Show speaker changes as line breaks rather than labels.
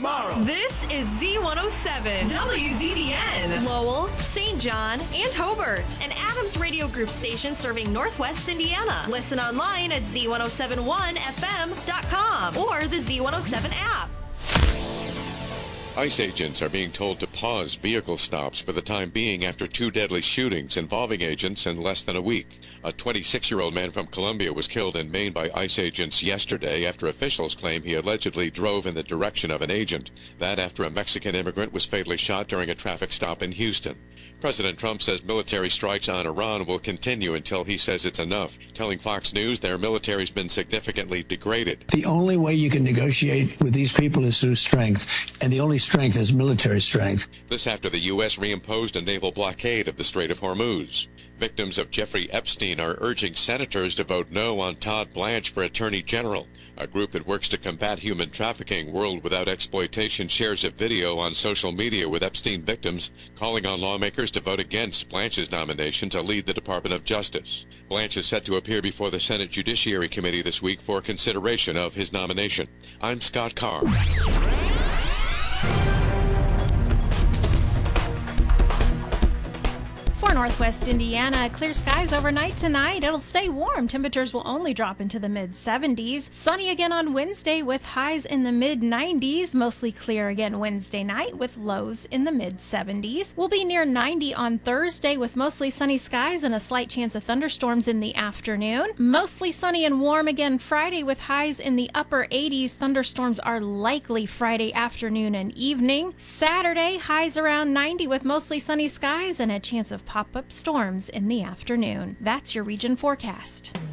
tomorrow.
This is Z107, WZBN, Lowell, St. John, and Hobart, an Adams Radio Group station serving Northwest Indiana. Listen online at z1071fm.com or the Z107 app.
ICE agents are being told to pause vehicle stops for the time being after 2 deadly shootings involving agents in less than a week. A 26-year-old man from Columbia was killed in Maine by ICE agents yesterday after officials claim he allegedly drove in the direction of an agent. That after a Mexican immigrant was fatally shot during a traffic stop in Houston. President Trump says military strikes on Iran will continue until he says it's enough, telling Fox News their military's been significantly degraded.
The only way you can negotiate with these people is through strength, and the only strength is military strength.
This after the U.S. reimposed a naval blockade of the Strait of Hormuz. Victims of Jeffrey Epstein are urging senators to vote no on Todd Blanche for Attorney General. A group that works to combat human trafficking, World Without Exploitation, shares a video on social media with Epstein victims calling on lawmakers to vote against Blanche's nomination to lead the Department of Justice. Blanche is set to appear before the Senate Judiciary Committee this week for consideration of his nomination. I'm Scott Carr.
For Northwest Indiana, clear skies overnight tonight. It'll stay warm. Temperatures will only drop into the mid-70s. Sunny again on Wednesday with highs in the mid-90s. Mostly clear again Wednesday night with lows in the mid-70s. We'll be near 90 on Thursday with mostly sunny skies and a slight chance of thunderstorms in the afternoon. Mostly sunny and warm again Friday with highs in the upper 80s. Thunderstorms are likely Friday afternoon and evening. Saturday, highs around 90 with mostly sunny skies and a chance of pop-up storms in the afternoon. That's your region forecast.